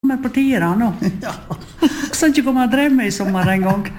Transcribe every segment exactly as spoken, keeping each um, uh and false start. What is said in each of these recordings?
kommer på tida nå. Ja. Så ikke kommer og drev med i sommer en gang.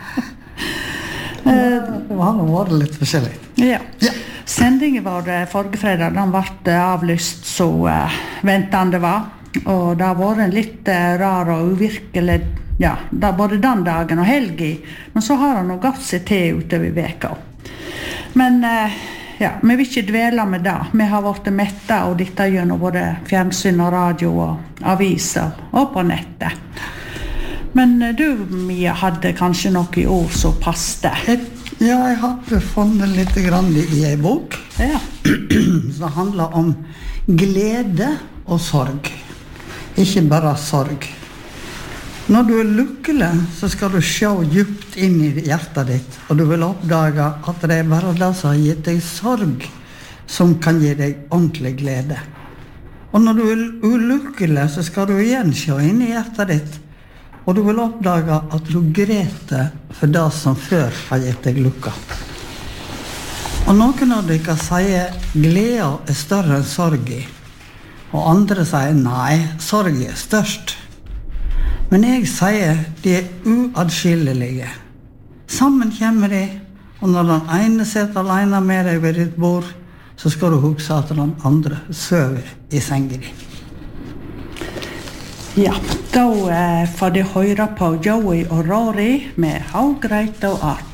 Det var nå vært litt forskjellig. Ja. Ja. Sendingen var det forrige fredag, den ble avlyst så uh, ventende var. Og det har vært en litt uh, rar og uvirkelig, ja, det både den dagen og helgen. Men så har han nå gatt seg til utover veka. Men uh, ja, vi vil ikke dvele med det. Vi har vært mette og dette gjennom både fjernsyn og radio og aviser og på nettet. Men uh, du, Mia, hadde kanskje noe ord som passte? Ja, jeg har funnet litt grann i en bok. Ja. Som handler om glede og sorg. Ikke bare sorg. Når du er lykkelig, så skal du se djupt inn i hjertet ditt, og du vil oppdage at det er bare det som har gitt deg sorg, som kan gi deg ordentlig glede. Og når du er ulykkelig, så skal du igjen se inn i hjertet ditt, og du vil oppdage at du grete for det som før har gitt deg lykka. Og noen av dere sier glede er større enn sorg i, og andre sier nei, sorg er størst. Men jeg sier de er uadskillelige. Sammen kommer de, og når den ene sitter alene med deg ved ditt bord, så skal du huske at den andre søver i sengen din. Ja, da eh, får de høre på Joey og Rory med How Great Thou Art.